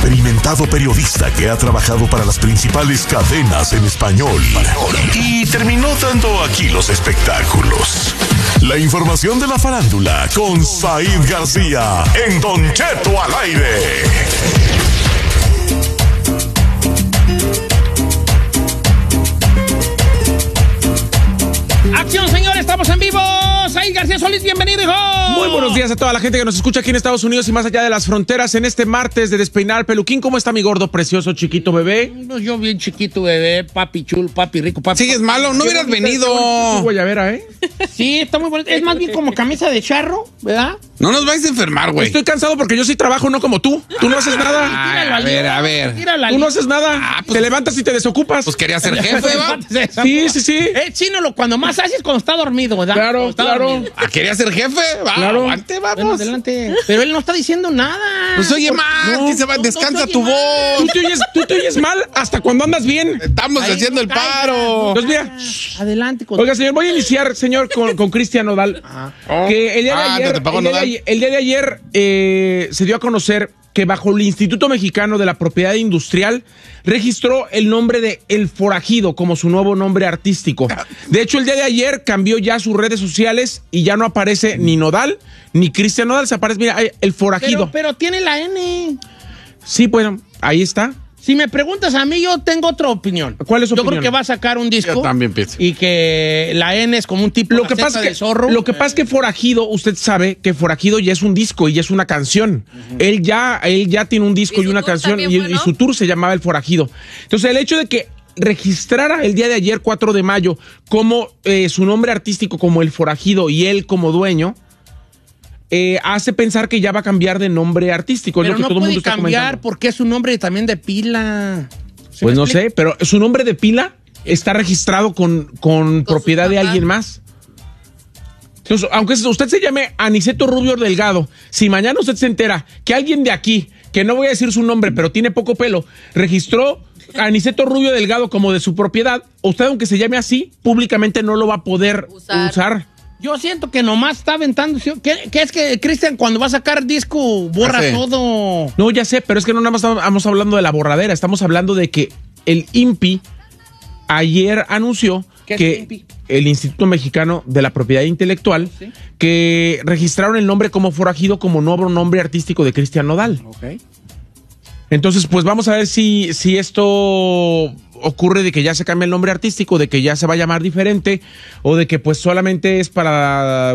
experimentado periodista que ha trabajado para las principales cadenas en español y terminó dando aquí los espectáculos. La información de la farándula con Said García en Don Cheto al aire. ¡Acción, señores! ¡Estamos en vivo! Said García Solís, bienvenido, hijo. Muy buenos días a toda la gente que nos escucha aquí en Estados Unidos y más allá de las fronteras en este martes de Despeinar Peluquín. ¿Cómo está mi gordo, precioso, chiquito bebé? Pues yo bien chiquito, bebé, papi chulo, papi rico, papi... ¿Sigues malo? No hubieras venido. Guayabera, ¿eh? Sí, está muy bonito. Es más bien como camisa de charro, ¿verdad? No nos vais a enfermar, güey. Estoy cansado porque yo sí trabajo, no como tú. Tú no haces nada. A ver. Tú no haces nada. Pues, te levantas y te desocupas. Pues quería ser jefe, ¿va? Sí. Chino, cuando más haces es cuando está dormido, ¿verdad? Claro. Quería ser jefe, va. Claro. Aguante, vamos. Bueno, adelante. Pero él no está diciendo nada. Pues oye mal, que se va, descansa tu voz. Tú te oyes mal hasta cuando andas bien. Estamos haciendo el paro. Pues mira. Adelante. Oiga, señor, voy a iniciar, señor, con Cristian Nodal. Que el día de ayer se dio a conocer que bajo el Instituto Mexicano de la Propiedad Industrial registró el nombre de El Forajido como su nuevo nombre artístico. De hecho, el día de ayer cambió ya sus redes sociales y ya no aparece ni Nodal ni Cristian Nodal, se aparece, mira, El Forajido. Pero tiene la N. Sí, bueno, ahí está. Si me preguntas a mí, yo tengo otra opinión. ¿Cuál es su opinión? Yo creo que va a sacar un disco. Yo también pienso. Y que la N es como un tipo de zorro. Lo que pasa es que Forajido, usted sabe que Forajido ya es un disco y ya es una canción. Él ya tiene un disco y una canción y su tour se llamaba El Forajido. Entonces, el hecho de que registrara el día de ayer, 4 de mayo, como su nombre artístico como El Forajido y él como dueño, hace pensar que ya va a cambiar de nombre artístico. Pero es lo que no todo puede mundo está cambiar comentando. porque es un nombre también de pila. Pues no sé, pero su nombre de pila está registrado con propiedad de alguien más. Entonces, aunque usted se llame Aniceto Rubio Delgado, si mañana usted se entera que alguien de aquí, que no voy a decir su nombre, pero tiene poco pelo, registró a Aniceto Rubio Delgado como de su propiedad, usted, aunque se llame así, públicamente no lo va a poder usar. Yo siento que nomás está aventando. ¿Qué es que Cristian cuando va a sacar disco borra todo? No, ya sé, pero es que no nada más estamos hablando de la borradera, estamos hablando de que el INPI ayer anunció que el Instituto Mexicano de la Propiedad Intelectual, ¿sí?, que registraron el nombre como Forajido como nuevo nombre artístico de Cristian Nodal. Ok. Entonces, pues vamos a ver si esto ocurre, de que ya se cambie el nombre artístico, de que ya se va a llamar diferente, o de que pues solamente es para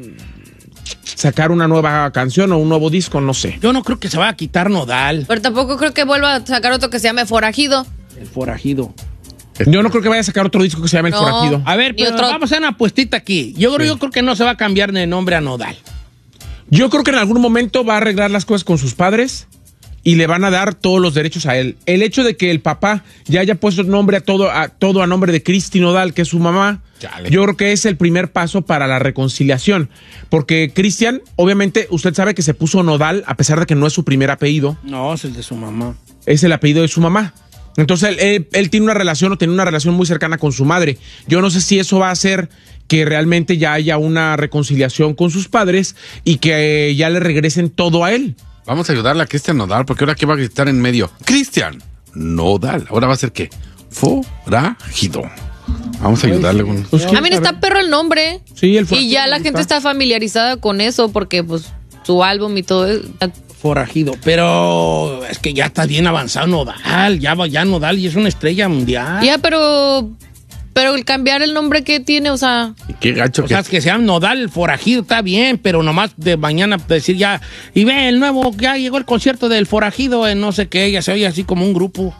sacar una nueva canción o un nuevo disco, no sé. Yo no creo que se vaya a quitar Nodal. Pero tampoco creo que vuelva a sacar otro que se llame Forajido. El Forajido. Yo no creo que vaya a sacar otro disco que se llame El Forajido. A ver, pero vamos a hacer una apuestita aquí. Yo creo que no se va a cambiar de nombre a Nodal. Yo creo que en algún momento va a arreglar las cosas con sus padres y le van a dar todos los derechos a él. El hecho de que el papá ya haya puesto nombre a todo a nombre de Cristi Nodal, que es su mamá, yo creo que es el primer paso para la reconciliación. Porque Cristian, obviamente, usted sabe que se puso Nodal, a pesar de que no es su primer apellido. No, es el de su mamá. Es el apellido de su mamá. Entonces, él tiene una relación o tiene una relación muy cercana con su madre. Yo no sé si eso va a hacer que realmente ya haya una reconciliación con sus padres y que ya le regresen todo a él. Vamos a ayudarle a Cristian Nodal, porque ahora que va a gritar en medio, Cristian Nodal, ahora va a ser ¿qué? Forajido. Vamos a ayudarle con... A mí está perro el nombre. Sí, El Forajido. Y ya la gente está familiarizada con eso porque pues su álbum y todo eso. Forajido, pero es que ya está bien avanzado Nodal, ya Nodal y es una estrella mundial. Ya, pero el cambiar el nombre que tiene, o sea... Qué gacho o sea, es que se llama Nodal, el Forajido, está bien, pero nomás de mañana decir ya, y ve el nuevo, ya llegó el concierto del Forajido en no sé qué, ya se oye así como un grupo.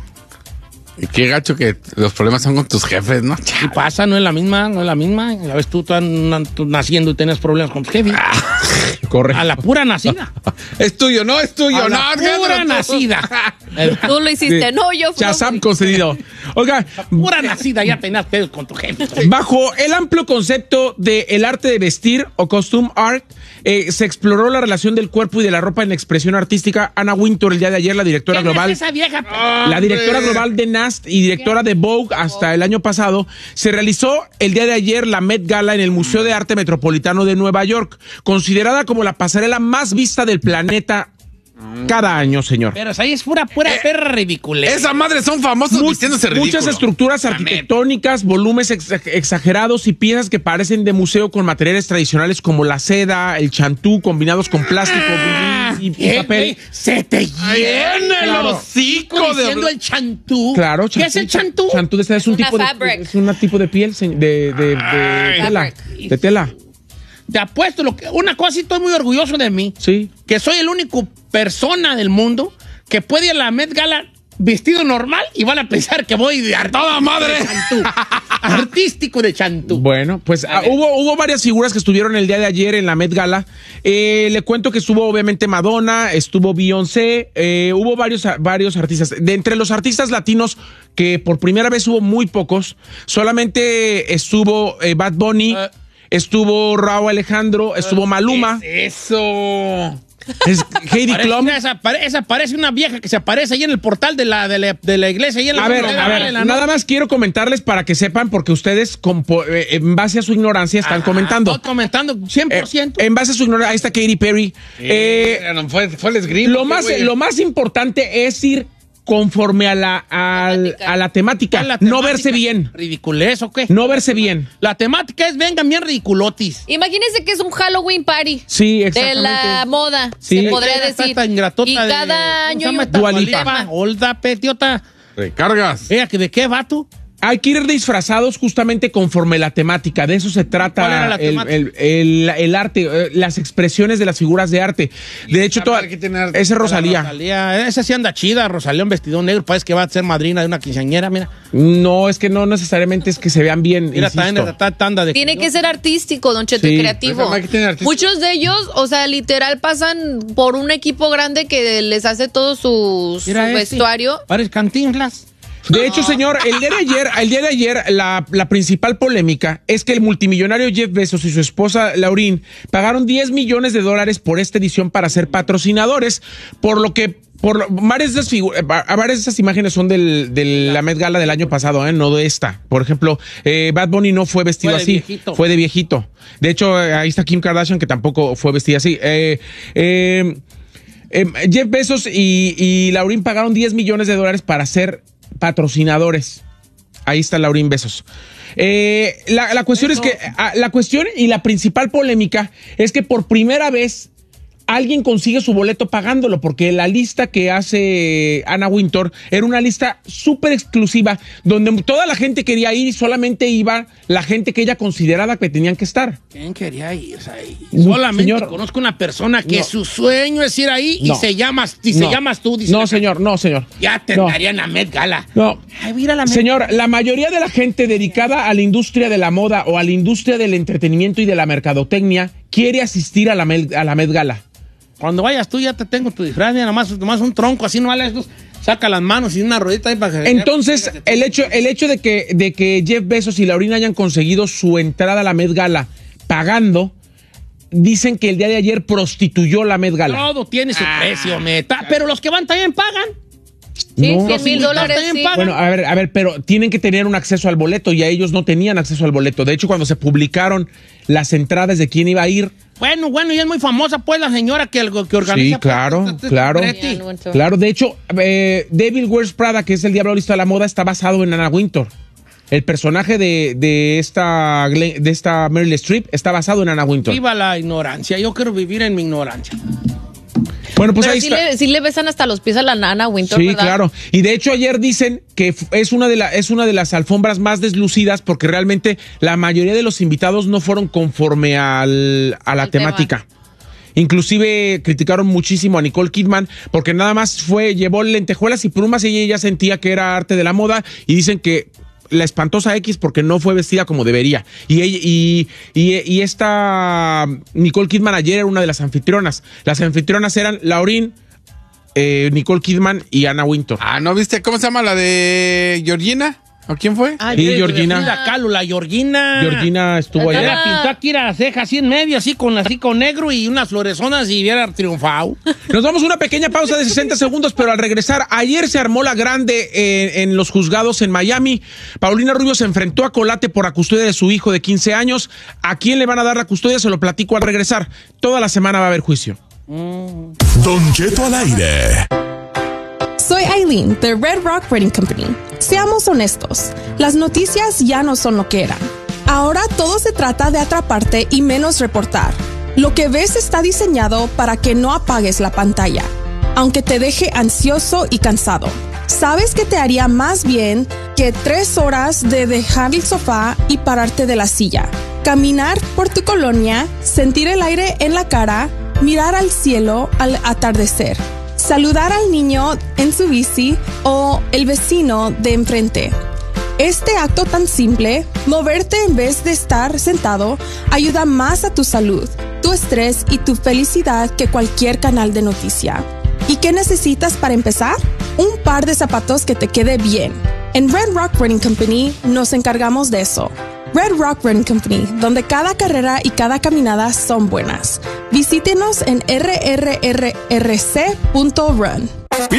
Y qué gacho que los problemas son con tus jefes, ¿no? Y pasa, no es la misma. Ya ves, tú naciendo y tenías problemas con tus jefes. Corre. A la pura nacida. Es tuyo, no es tuyo, a la pura nacida. Tú lo hiciste, Sí. no, yo fui. Shazam concedido. Oiga, Pura nacida, ya tenías pedos con tu jefe. bajo el amplio concepto de el arte de vestir o costume art, se exploró la relación del cuerpo y de la ropa en la expresión artística. Anna Wintour, el día de ayer, la directora global. Es esa vieja? La directora global de NAST y directora de Vogue hasta el año pasado, se realizó el día de ayer la Met Gala en el Museo de Arte Metropolitano de Nueva York, considerada como la pasarela más vista del planeta cada año, señor. Pero ahí es pura perra ridícula. Esa madre son famosos vistiéndose ridículo. Muchas estructuras arquitectónicas, volúmenes exagerados y piezas que parecen de museo con materiales tradicionales como la seda, el chantú, combinados con plástico y papel. Se te llena el hocico diciendo el chantú. Claro, ¿Qué es el chantú? Chantú es un tipo de piel de tela. De tela. Te apuesto, una cosa sí estoy muy orgulloso de mí. Sí. Que soy el único persona del mundo que puede ir a la Met Gala vestido normal y van a pensar que voy de toda madre de chantú. Artístico de chantú. Bueno, pues hubo varias figuras que estuvieron el día de ayer en la Met Gala. Le cuento que estuvo obviamente Madonna, estuvo Beyoncé, hubo varios artistas. De entre los artistas latinos, que por primera vez hubo muy pocos, solamente estuvo Bad Bunny, estuvo Rauw Alejandro, estuvo Maluma. ¿Qué es eso? Es Heidi Klum. Esa parece una vieja que se aparece ahí en el portal de la iglesia. Ahí en a ver, nada más quiero comentarles para que sepan, porque ustedes, en base a su ignorancia, están comentando. Estoy comentando 100%. En base a su ignorancia, ahí está Katy Perry. Fue el esgrima. Lo más importante es ir conforme a la temática, no verse bien. ¿Ridiculez o qué? No verse bien. La temática es vengan bien ridiculotis. Imagínense que es un Halloween party. Sí, exactamente. De la moda, sí. se podría decir. Y cada año hay un Dua Lipa. Olda, petiota. Recargas. ¿De qué va tú? Hay que ir disfrazados justamente conforme la temática. De eso se trata. ¿Cuál era la temática? El arte, las expresiones de las figuras de arte. De hecho, esa es Rosalía. Esa sí anda chida, Rosalía, un vestido negro. Parece que va a ser madrina de una quinceañera, mira. No, es que no necesariamente es que se vean bien. Mira, tanda de... Tiene que ser artístico, Don Cheto, Sí. y creativo. Muchos de ellos, o sea, literal pasan por un equipo grande que les hace todo su vestuario. Parece Cantinflas. De hecho, señor, el día de ayer, la principal polémica es que el multimillonario Jeff Bezos y su esposa Lauren pagaron $10 millones por esta edición para ser patrocinadores, varias de esas imágenes son de la Met Gala del año pasado, no de esta. Por ejemplo, Bad Bunny no fue vestido así, fue de viejito. De hecho, ahí está Kim Kardashian, que tampoco fue vestida así. Jeff Bezos y Lauren pagaron $10 millones para ser patrocinadores. Ahí está Lauren Bezos. La cuestión es que la cuestión y la principal polémica es que por primera vez alguien consigue su boleto pagándolo, porque la lista que hace Anna Wintour era una lista súper exclusiva, donde toda la gente quería ir y solamente iba la gente que ella consideraba que tenían que estar. ¿Quién quería ir ahí? Solamente conozco una persona que su sueño es ir ahí y se llamas tú. Dice no, señor. Ya te darían a Met Gala. No. Ay, mira la señor, la mayoría de la gente dedicada a la industria de la moda o a la industria del entretenimiento y de la mercadotecnia quiere asistir a la Met Gala. Cuando vayas tú ya te tengo tu disfraz, nomás un tronco, así no vale estos. Saca las manos y una ruedita ahí para que... Entonces, el hecho de que Jeff Bezos y Lauren hayan conseguido su entrada a la Met Gala pagando, dicen que el día de ayer prostituyó la Met Gala. Todo tiene su precio, neta. Pero los que van también pagan. Sí, no, $100,000 sí. Bueno, a ver, pero tienen que tener un acceso al boleto y a ellos no tenían acceso al boleto. De hecho, cuando se publicaron las entradas de quién iba a ir... Bueno, y es muy famosa, pues, la señora que organiza... Sí, claro. Claro, de hecho, Devil Wears Prada, que es el diablo listo de la moda, está basado en Anna Wintour. El personaje de esta Meryl Streep está basado en Anna Wintour. Viva la ignorancia, yo quiero vivir en mi ignorancia. Bueno, pues pero ahí está. Sí le besan hasta los pies a la Anna Wintour, sí, ¿verdad? Claro. Y de hecho ayer dicen que es una de las alfombras más deslucidas porque realmente la mayoría de los invitados no fueron conforme a la temática. Inclusive criticaron muchísimo a Nicole Kidman porque nada más llevó lentejuelas y plumas y ella sentía que era arte de la moda y dicen que la espantosa X porque no fue vestida como debería. Y esta Nicole Kidman ayer era una de las anfitrionas. Las anfitrionas eran Lauren, Nicole Kidman y Anna Wintour. ¿No viste cómo se llama la de Georgina? ¿O quién fue? Sí, Georgina. La Georgina. Georgina estuvo allá. Ella pintó aquí la ceja así en medio, así con negro y unas florezonas y hubiera triunfado. Nos damos una pequeña pausa de 60 segundos, pero al regresar, ayer se armó la grande en los juzgados en Miami. Paulina Rubio se enfrentó a Colate por la custodia de su hijo de 15 años. ¿A quién le van a dar la custodia? Se lo platico al regresar. Toda la semana va a haber juicio. Don Cheto al aire. Soy Aileen de Red Rock Wedding Company. Seamos honestos, las noticias ya no son lo que eran. Ahora todo se trata de atraparte y menos reportar. Lo que ves está diseñado para que no apagues la pantalla, aunque te deje ansioso y cansado. Sabes que te haría más bien que 3 horas de dejar el sofá y pararte de la silla, caminar por tu colonia, sentir el aire en la cara, mirar al cielo al atardecer, saludar al niño en su bici o el vecino de enfrente. Este acto tan simple, moverte en vez de estar sentado, ayuda más a tu salud, tu estrés y tu felicidad que cualquier canal de noticia. ¿Y qué necesitas para empezar? Un par de zapatos que te quede bien. En Red Rock Running Company nos encargamos de eso. Red Rock Running Company, donde cada carrera y cada caminada son buenas. Visítenos en rrrc.run.